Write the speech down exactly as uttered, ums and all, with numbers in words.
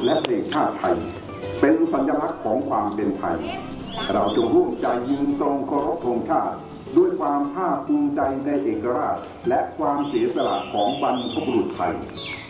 และเพลงชาติไทยเป็นสัญลักษณ์ของความเป็นไทยเราจงร่วมใจยืนตรงเคารพธงชาติด้วยความภาคภูมิใจในเอกราชและความเสียสละของบรรพบุรุษไทย